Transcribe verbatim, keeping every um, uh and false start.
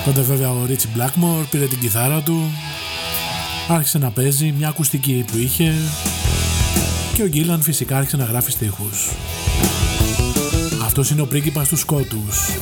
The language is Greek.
Τότε βέβαια ο Ρίτσι Μπλάκμορ πήρε την κιθάρα του, άρχισε να παίζει μια ακουστική που είχε και ο Γκίλαν φυσικά άρχισε να γράφει στίχους. Αυτός είναι ο πρίγκιπας του Σκότους.